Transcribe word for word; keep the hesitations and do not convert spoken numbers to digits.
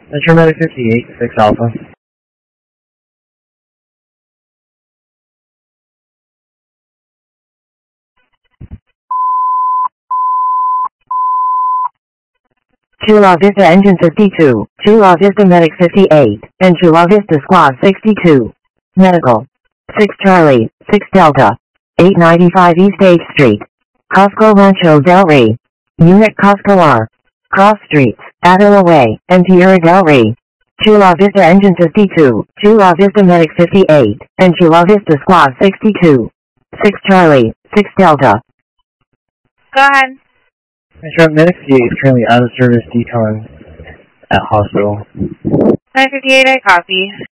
Metro Medic fifty-eight, six Alpha. Chula Vista Engine fifty-two, Chula Vista Medic fifty-eight, and Chula Vista Squad sixty-two. Medical. six Charlie, six Delta. eight ninety-five East eighth Street. Costco Rancho Del Rey. Unit Costco R. Cross Streets, Avila Way, and Tierra Del Rey. Chula Vista Engine fifty-two, Chula Vista Medic fifty-eight, and Chula Vista Squad sixty-two. six Charlie, six Delta. Go ahead. Metro Medic fifty-eight is currently out of service decon at hospital. nine fifty-eight, I copy.